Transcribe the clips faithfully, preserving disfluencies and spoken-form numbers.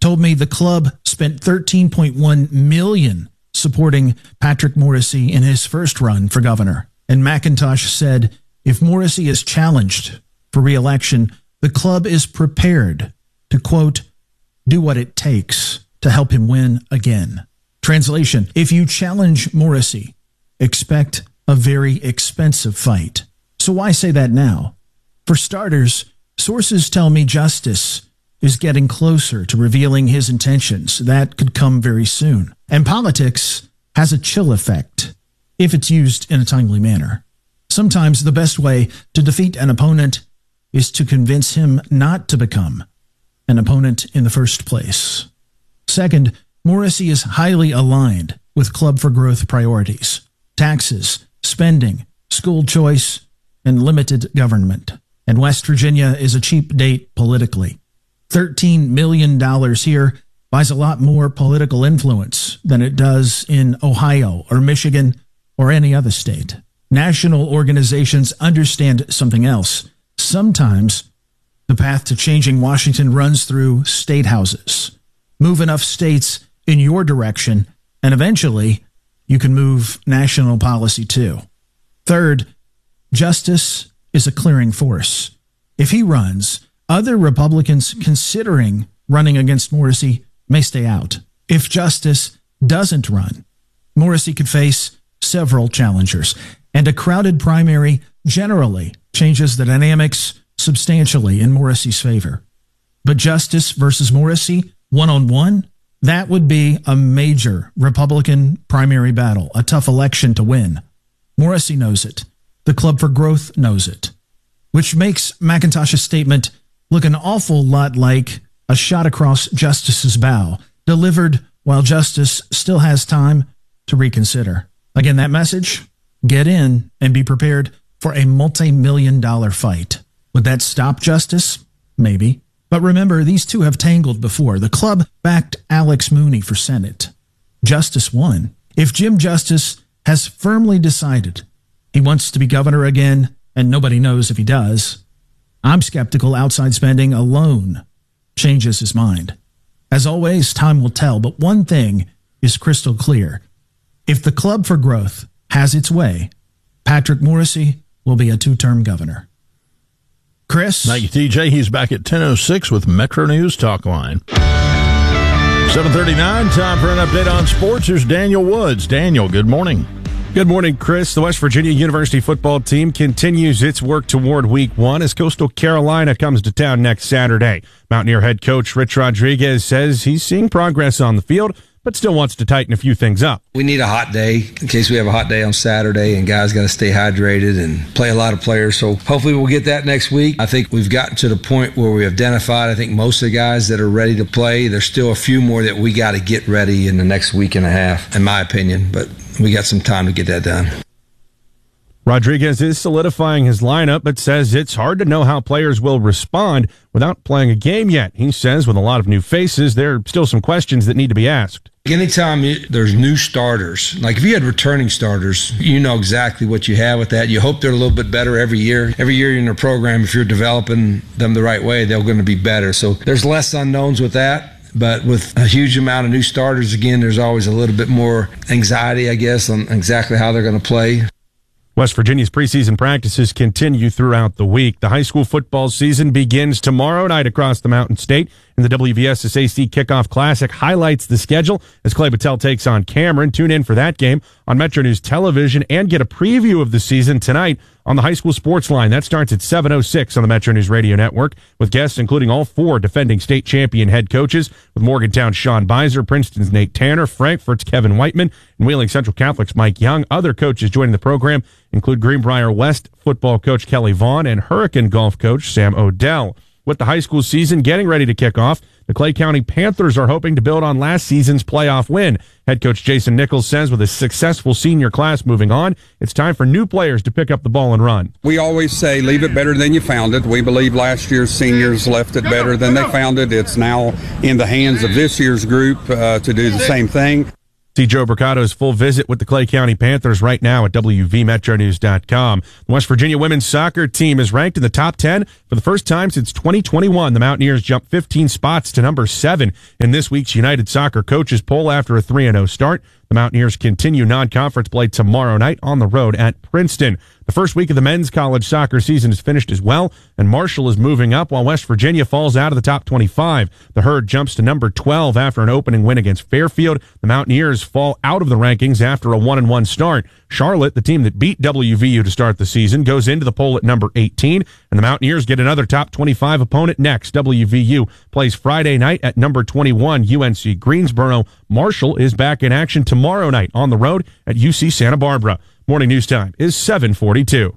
told me the club spent thirteen point one million dollars supporting Patrick Morrisey in his first run for governor. And McIntosh said if Morrisey is challenged for re-election, the club is prepared to, quote, do what it takes to help him win again. Translation, if you challenge Morrisey, expect a very expensive fight. So why say that now? For starters, sources tell me Justice is getting closer to revealing his intentions. That could come very soon. And politics has a chill effect if it's used in a timely manner. Sometimes the best way to defeat an opponent is to convince him not to become an opponent in the first place. Second, Morrisey is highly aligned with Club for Growth priorities: taxes, spending, school choice, and limited government. And West Virginia is a cheap date politically. thirteen million dollars here buys a lot more political influence than it does in Ohio or Michigan or any other state. National organizations understand something else. Sometimes the path to changing Washington runs through state houses. Move enough states in your direction, and eventually you can move national policy too. Third, Justice is a clearing force. If he runs, other Republicans considering running against Morrisey may stay out. If Justice doesn't run, Morrisey could face several challengers, and a crowded primary generally changes the dynamics substantially in Morrisey's favor. But Justice versus Morrisey, one-on-one, that would be a major Republican primary battle, a tough election to win. Morrisey knows it. The Club for Growth knows it, which makes McIntosh's statement look an awful lot like a shot across Justice's bow, delivered while Justice still has time to reconsider. Again, that message, get in and be prepared for a multi-million dollar fight. Would that stop Justice? Maybe. But remember, these two have tangled before. The club backed Alex Mooney for Senate. Justice won. If Jim Justice has firmly decided he wants to be governor again, and nobody knows if he does, I'm skeptical outside spending alone changes his mind. As always, time will tell, but one thing is crystal clear. If the Club for Growth has its way, Patrick Morrisey will be a two-term governor. Chris? Thank you, T J. He's back at ten oh six with Metro News Talk Line. seven thirty-nine, time for an update on sports. Here's Daniel Woods. Daniel, good morning. Good morning, Chris. The West Virginia University football team continues its work toward week one as Coastal Carolina comes to town next Saturday. Mountaineer head coach Rich Rodriguez says he's seeing progress on the field, but still wants to tighten a few things up. We need a hot day in case we have a hot day on Saturday, and guys got to stay hydrated and play a lot of players. So hopefully we'll get that next week. I think we've gotten to the point where we identified, I think, most of the guys that are ready to play. There's still a few more that we got to get ready in the next week and a half, in my opinion, but we got some time to get that done. Rodriguez is solidifying his lineup, but says it's hard to know how players will respond without playing a game yet. He says with a lot of new faces, there are still some questions that need to be asked. Anytime there's new starters, like if you had returning starters, you know exactly what you have with that. You hope they're a little bit better every year. Every year in a program, if you're developing them the right way, they're going to be better. So there's less unknowns with that. But with a huge amount of new starters, again, there's always a little bit more anxiety, I guess, on exactly how they're going to play. West Virginia's preseason practices continue throughout the week. The high school football season begins tomorrow night across the Mountain State, and the W V S S A C Kickoff Classic highlights the schedule as Clay Battelle takes on Cameron. Tune in for that game on Metro News Television and get a preview of the season tonight on the High School Sports Line. That starts at seven oh six on the Metro News Radio Network with guests including all four defending state champion head coaches, with Morgantown's Sean Beiser, Princeton's Nate Tanner, Frankfort's Kevin Whiteman, and Wheeling Central Catholic's Mike Young. Other coaches joining the program include Greenbrier West football coach Kelly Vaughn and Hurricane golf coach Sam Odell. With the high school season getting ready to kick off, the Clay County Panthers are hoping to build on last season's playoff win. Head coach Jason Nichols says with a successful senior class moving on, it's time for new players to pick up the ball and run. We always say, leave it better than you found it. We believe last year's seniors left it better than they found it. It's now in the hands of this year's group uh, to do the same thing. See Joe Bricato's full visit with the Clay County Panthers right now at W V Metro News dot com. The West Virginia women's soccer team is ranked in the top ten for the first time since twenty twenty-one. The Mountaineers jumped fifteen spots to number seven in this week's United Soccer Coaches poll after a three and oh start. The Mountaineers continue non-conference play tomorrow night on the road at Princeton. The first week of the men's college soccer season is finished as well, and Marshall is moving up while West Virginia falls out of the top twenty-five. The Herd jumps to number twelve after an opening win against Fairfield. The Mountaineers fall out of the rankings after a one and one start. Charlotte, the team that beat W V U to start the season, goes into the poll at number eighteen, and the Mountaineers get another top twenty-five opponent next. W V U plays Friday night at number twenty-one, U N C Greensboro. Marshall is back in action tomorrow night on the road at U C Santa Barbara. Morning news time is seven forty-two.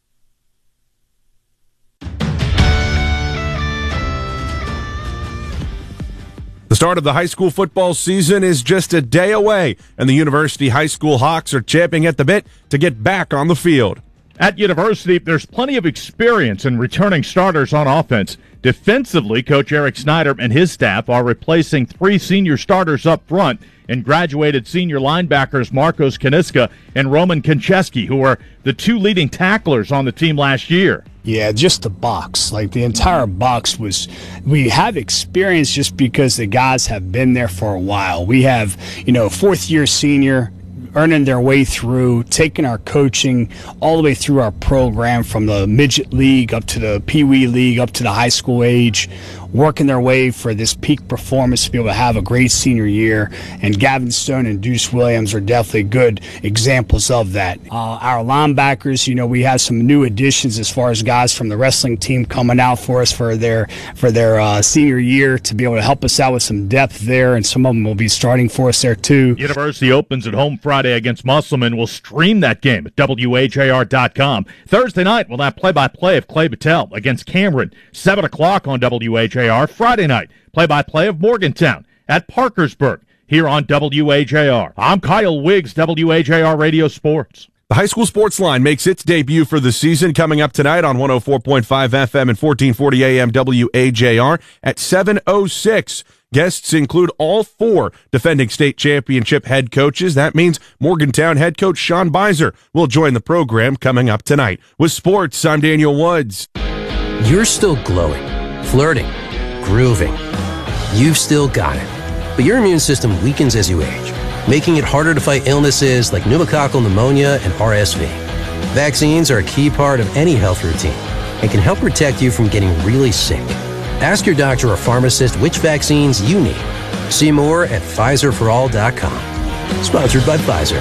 The start of the high school football season is just a day away, and the University High School Hawks are champing at the bit to get back on the field. At University, there's plenty of experience in returning starters on offense. Defensively, Coach Eric Snyder and his staff are replacing three senior starters up front and graduated senior linebackers Marcos Kaniska and Roman Koncheski, who are the two leading tacklers on the team last year. Yeah, just the box. Like the entire box was, we have experience just because the guys have been there for a while. We have, you know, fourth year senior earning their way through, taking our coaching all the way through our program from the midget league up to the Pee Wee league up to the high school age, working their way for this peak performance to be able to have a great senior year. And Gavin Stone and Deuce Williams are definitely good examples of that. Uh, our linebackers, you know, we have some new additions as far as guys from the wrestling team coming out for us for their for their uh, senior year to be able to help us out with some depth there, and some of them will be starting for us there too. University opens at home Friday against Musselman. We'll stream that game at W H A R dot com. Thursday night, we'll have play-by-play of Clay Battelle against Cameron, seven o'clock on W H A R. Friday night, play-by-play of Morgantown at Parkersburg here on W H A R. I'm Kyle Wiggs, W H A R Radio Sports. The High School Sports Line makes its debut for the season coming up tonight on one oh four point five F M and fourteen forty A M W H A R at seven oh six. Guests include all four defending state championship head coaches. That means Morgantown head coach Sean Beiser will join the program coming up tonight. With sports, I'm Daniel Woods. You're still glowing, flirting, grooving. You've still got it. But your immune system weakens as you age, making it harder to fight illnesses like pneumococcal pneumonia and R S V. Vaccines are a key part of any health routine and can help protect you from getting really sick. Ask your doctor or pharmacist which vaccines you need. See more at Pfizer for all dot com. Sponsored by Pfizer.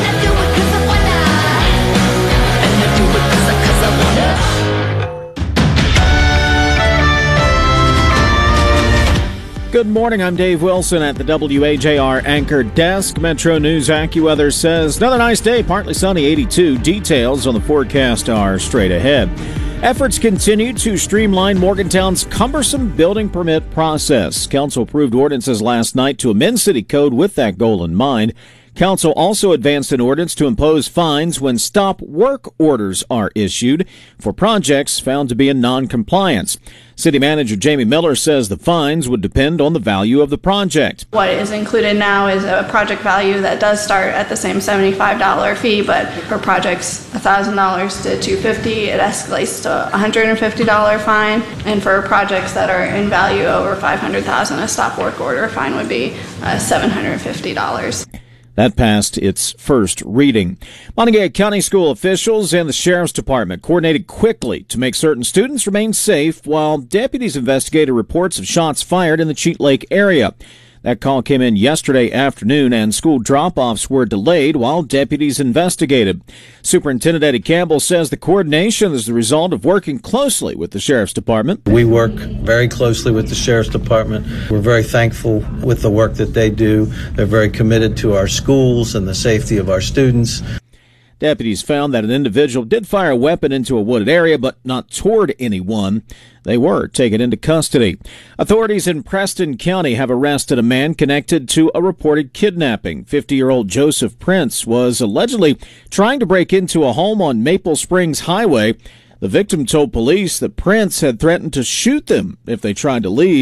Good morning, I'm Dave Wilson at the W H A R Anchor Desk. Metro News AccuWeather says another nice day, partly sunny, eighty-two. Details on the forecast are straight ahead. Efforts continue to streamline Morgantown's cumbersome building permit process. Council approved ordinances last night to amend city code with that goal in mind. Council also advanced an ordinance to impose fines when stop work orders are issued for projects found to be in non-compliance. City Manager Jamie Miller says the fines would depend on the value of the project. What is included now is a project value that does start at the same seventy-five dollars fee, but for projects one thousand dollars to two hundred fifty dollars, it escalates to a one hundred fifty dollars fine. And for projects that are in value over five hundred thousand dollars, a stop work order fine would be uh, seven hundred fifty dollars. That passed its first reading. Montague County School officials and the Sheriff's Department coordinated quickly to make certain students remain safe while deputies investigated reports of shots fired in the Cheat Lake area. That call came in yesterday afternoon, and school drop-offs were delayed while deputies investigated. Superintendent Eddie Campbell says the coordination is the result of working closely with the Sheriff's Department. We work very closely with the Sheriff's Department. We're very thankful with the work that they do. They're very committed to our schools and the safety of our students. Deputies found that an individual did fire a weapon into a wooded area, but not toward anyone. They were taken into custody. Authorities in Preston County have arrested a man connected to a reported kidnapping. fifty-year-old Joseph Prince was allegedly trying to break into a home on Maple Springs Highway. The victim told police that Prince had threatened to shoot them if they tried to leave.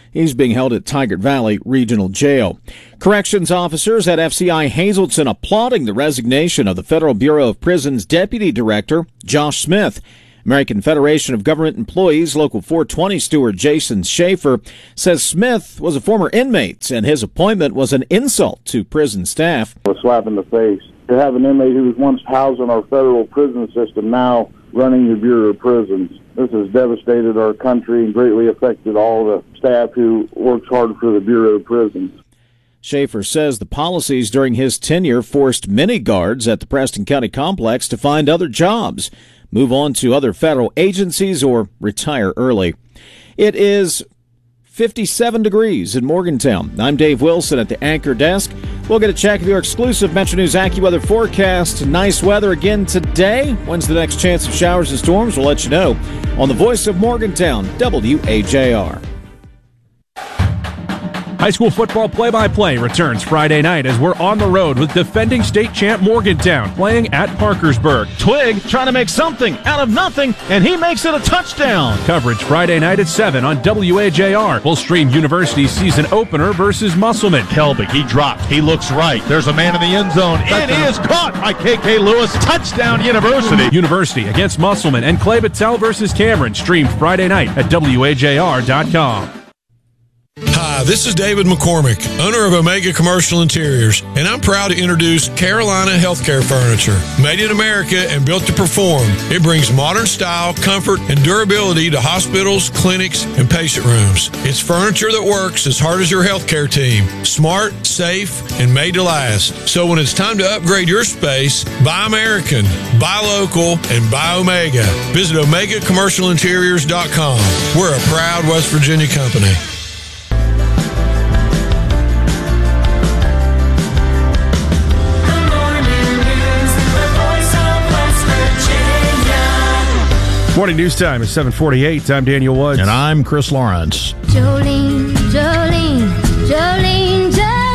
He's being held at Tigard Valley Regional Jail. Corrections officers at F C I Hazleton applauding the resignation of the Federal Bureau of Prisons Deputy Director Josh Smith. American Federation of Government Employees Local four twenty steward Jason Schaefer says Smith was a former inmate and his appointment was an insult to prison staff. A slap in the face. To have an inmate who was once housed in our federal prison system now running the Bureau of Prisons. This has devastated our country and greatly affected all the staff who works hard for the Bureau of Prisons. Schaefer says the policies during his tenure forced many guards at the Preston County Complex to find other jobs, move on to other federal agencies, or retire early. It is fifty-seven degrees in Morgantown. I'm Dave Wilson at the Anchor Desk. We'll get a check of your exclusive Metro News AccuWeather forecast. Nice weather again today. When's the next chance of showers and storms? We'll let you know on the Voice of Morgantown, W A J R. High school football play-by-play returns Friday night as we're on the road with defending state champ Morgantown playing at Parkersburg. Twig trying to make something out of nothing, and he makes it a touchdown. Coverage Friday night at seven on W A J R. We'll stream University's season opener versus Musselman. Kelby, he dropped. He looks right. There's a man in the end zone. It is caught by K K Lewis. Touchdown, University. University against Musselman and Clay Battelle versus Cameron. Streamed Friday night at W A J R dot com. Hi, this is David McCormick, owner of Omega Commercial Interiors, and I'm proud to introduce Carolina Healthcare Furniture. Made in America and built to perform, it brings modern style, comfort, and durability to hospitals, clinics, and patient rooms. It's furniture that works as hard as your healthcare team. Smart, safe, and made to last. So when it's time to upgrade your space, buy American, buy local, and buy Omega. Visit Omega Commercial Interiors dot com. We're a proud West Virginia company. Morning news time is seven forty-eight. I'm Daniel Woods. And I'm Chris Lawrence. Jolene, Jolene, Jolene,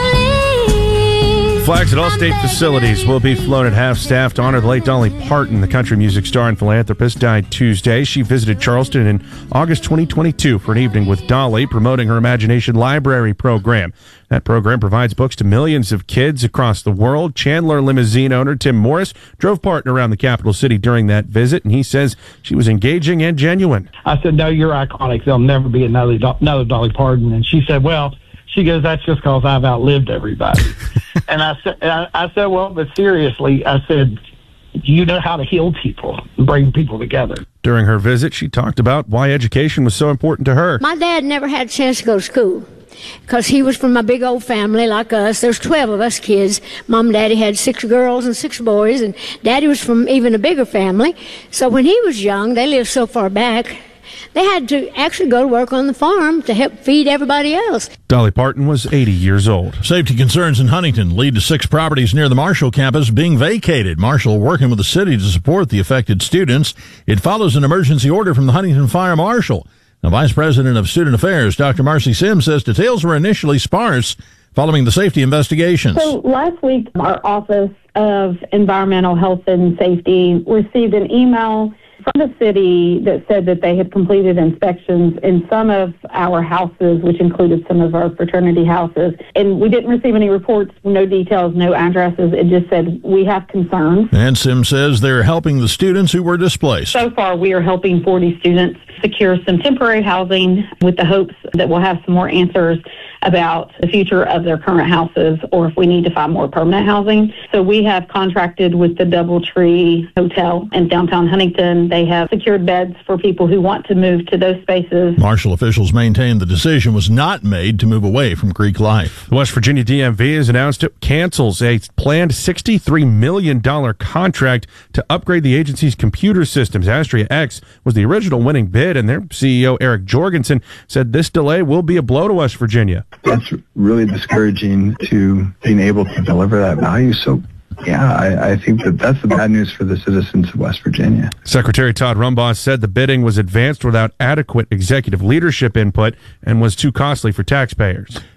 Jolene. Flags at all state facilities will be flown at half-staff to honor the late Dolly Parton. The country music star and philanthropist died Tuesday. She visited Charleston in August twenty twenty-two for an evening with Dolly, promoting her Imagination Library program. That program provides books to millions of kids across the world. Chandler limousine owner Tim Morris drove Parton around the capital city during that visit, and he says she was engaging and genuine. I said, no, you're iconic. There'll never be another, another Dolly Parton. And she said, well, she goes, that's just because I've outlived everybody. And I said, I, I said, well, but seriously, I said, you know how to heal people and bring people together. During her visit, she talked about why education was so important to her. My dad never had a chance to go to school because he was from a big old family like us. There's twelve of us kids. Mom and Daddy had six girls and six boys, and Daddy was from even a bigger family. So when he was young, they lived so far back, they had to actually go to work on the farm to help feed everybody else. Dolly Parton was eighty years old. Safety concerns in Huntington lead to six properties near the Marshall campus being vacated. Marshall working with the city to support the affected students. It follows an emergency order from the Huntington Fire Marshal. The Vice President of Student Affairs, Doctor Marcy Sims, says details were initially sparse following the safety investigations. So last week, our Office of Environmental Health and Safety received an email from the city that said that they had completed inspections in some of our houses, which included some of our fraternity houses. And we didn't receive any reports, no details, no addresses. It just said, we have concerns. And Sims says they're helping the students who were displaced. So far, we are helping forty students secure some temporary housing with the hopes that we'll have some more answers about the future of their current houses or if we need to find more permanent housing. So we have contracted with the Doubletree Hotel in downtown Huntington. They have secured beds for people who want to move to those spaces. Marshall officials maintain the decision was not made to move away from Greek life. The West Virginia D M V has announced it cancels a planned sixty-three million dollars contract to upgrade the agency's computer systems. Astria X was the original winning bid, and their C E O, Eric Jorgensen, said this delay will be a blow to West Virginia. That's really discouraging to being able to deliver that value. So, yeah, I, I think that that's the bad news for the citizens of West Virginia. Secretary Todd Rumbaugh said the bidding was advanced without adequate executive leadership input and was too costly for taxpayers.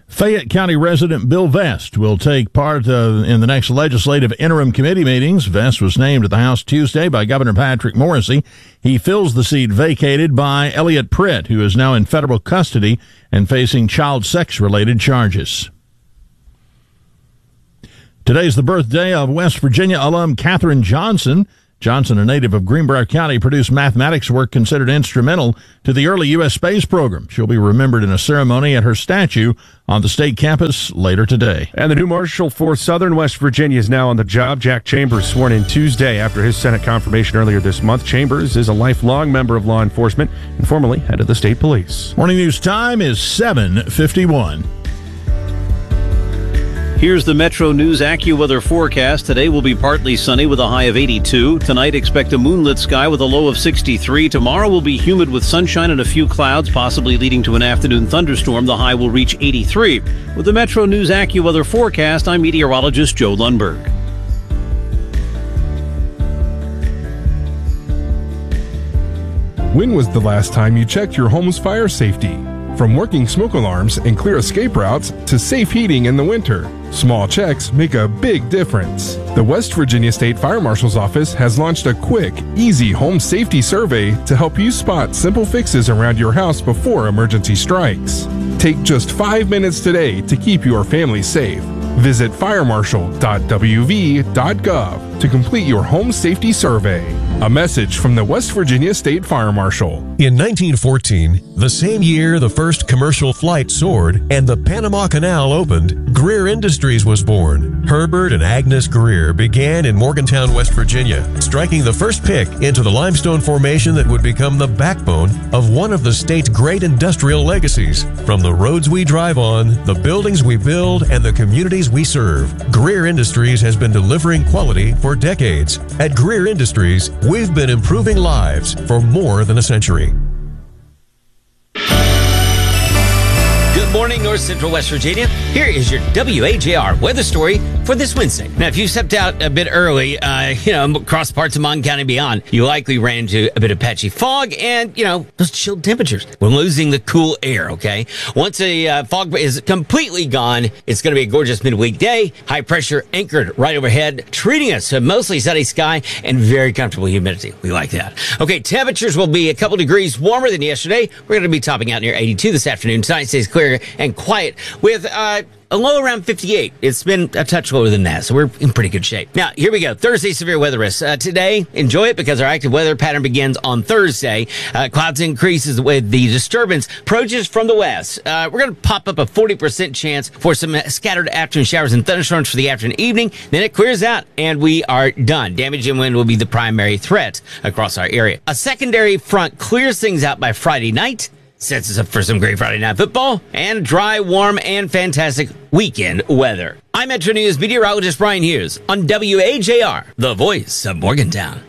Fayette County resident Bill Vest will take part uh, in the next legislative interim committee meetings. Vest was named to the House Tuesday by Governor Patrick Morrisey. He fills the seat vacated by Elliot Pritt, who is now in federal custody and facing child sex-related charges. Today's the birthday of West Virginia alum Katherine Johnson. Johnson, a native of Greenbrier County, produced mathematics work considered instrumental to the early U S space program. She'll be remembered in a ceremony at her statue on the state campus later today. And the new marshal for Southern West Virginia is now on the job. Jack Chambers sworn in Tuesday after his Senate confirmation earlier this month. Chambers is a lifelong member of law enforcement and formerly head of the state police. Morning news time is seven fifty-one. Here's the Metro News AccuWeather forecast. Today will be partly sunny with a high of eighty-two. Tonight, expect a moonlit sky with a low of sixty-three. Tomorrow will be humid with sunshine and a few clouds, possibly leading to an afternoon thunderstorm. The high will reach eighty-three. With the Metro News AccuWeather forecast, I'm meteorologist Joe Lundberg. When was the last time you checked your home's fire safety? From working smoke alarms and clear escape routes to safe heating in the winter, small checks make a big difference. The West Virginia State Fire Marshal's Office has launched a quick, easy home safety survey to help you spot simple fixes around your house before emergency strikes. Take just five minutes today to keep your family safe. Visit fire marshal dot w v dot gov to complete your home safety survey. A message from the West Virginia State Fire Marshal. In nineteen fourteen, the same year the first commercial flight soared and the Panama Canal opened, Greer Industries was born. Herbert and Agnes Greer began in Morgantown, West Virginia, striking the first pick into the limestone formation that would become the backbone of one of the state's great industrial legacies. From the roads we drive on, the buildings we build, and the communities we serve, Greer Industries has been delivering quality for decades. At Greer Industries, we've been improving lives for more than a century. Good morning, North Central West Virginia. Here is your W A J R weather story for this Wednesday. Now, if you stepped out a bit early, uh, you know, across parts of Mon County and beyond, you likely ran into a bit of patchy fog and, you know, those chilled temperatures. We're losing the cool air, okay? Once a uh, fog is completely gone, it's going to be a gorgeous midweek day. High pressure anchored right overhead, treating us to mostly sunny sky and very comfortable humidity. We like that. Okay, temperatures will be a couple degrees warmer than yesterday. We're going to be topping out near eighty-two this afternoon. Tonight stays clear and quiet with uh, a low around fifty-eight. It's been a touch lower than that, so we're in pretty good shape. Now, here we go. Thursday, severe weather risks. Uh, today, enjoy it because our active weather pattern begins on Thursday. Uh, clouds increases with the disturbance approaches from the west. Uh, we're going to pop up a forty percent chance for some scattered afternoon showers and thunderstorms for the afternoon evening. Then it clears out, and we are done. Damage and wind will be the primary threat across our area. A secondary front clears things out by Friday night. Sets us up for some great Friday night football and dry, warm, and fantastic weekend weather. I'm Metro News meteorologist Brian Hughes on W A J R, the voice of Morgantown.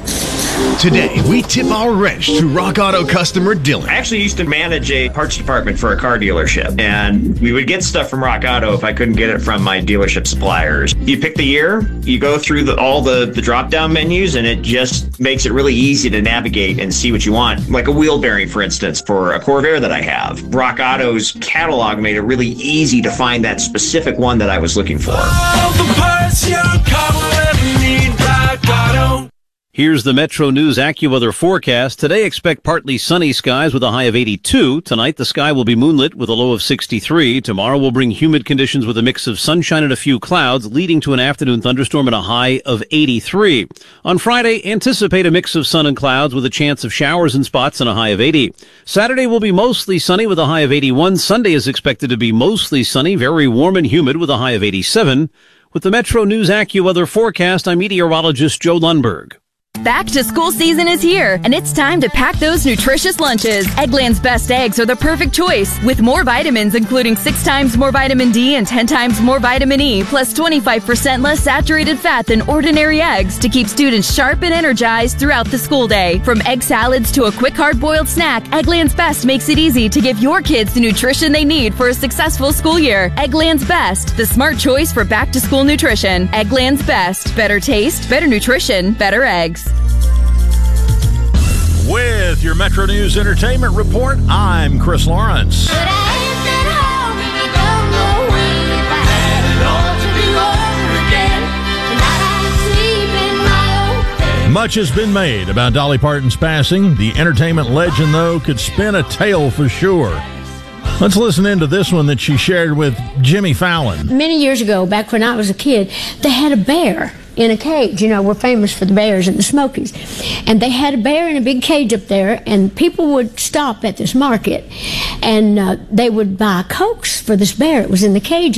Today, we tip our wrench to Rock Auto customer Dylan. I actually used to manage a parts department for a car dealership, and we would get stuff from Rock Auto if I couldn't get it from my dealership suppliers. You pick the year, you go through the, all the, the drop-down menus, and it just makes it really easy to navigate and see what you want. Like a wheel bearing, for instance, for a Corvair that I have. Rock Auto's catalog made it really easy to find that specific one that I was looking for. All the parts your car will ever need, Rock Auto. Here's the Metro News AccuWeather forecast. Today, expect partly sunny skies with a high of eighty-two. Tonight, the sky will be moonlit with a low of sixty-three. Tomorrow will bring humid conditions with a mix of sunshine and a few clouds, leading to an afternoon thunderstorm and a high of eighty-three. On Friday, anticipate a mix of sun and clouds with a chance of showers and spots and a high of eighty. Saturday will be mostly sunny with a high of eighty-one. Sunday is expected to be mostly sunny, very warm and humid with a high of eighty-seven. With the Metro News AccuWeather forecast, I'm meteorologist Joe Lundberg. Back to school season is here, and it's time to pack those nutritious lunches. Eggland's Best Eggs are the perfect choice, with more vitamins including six times more vitamin D and ten times more vitamin E, plus twenty-five percent less saturated fat than ordinary eggs to keep students sharp and energized throughout the school day. From egg salads to a quick hard-boiled snack, Eggland's Best makes it easy to give your kids the nutrition they need for a successful school year. Eggland's Best, the smart choice for back-to-school nutrition. Eggland's Best. Better taste, better nutrition, better eggs. With your Metro News Entertainment Report, I'm Chris Lawrence. Much has been made about Dolly Parton's passing. The entertainment legend, though, could spin a tale for sure. Let's listen into this one that she shared with Jimmy Fallon. Many years ago, back when I was a kid, they had a bear in a cage. You know, we're famous for the bears in the Smokies. And they had a bear in a big cage up there, and people would stop at this market, and uh, they would buy Cokes for this bear. It was in the cage.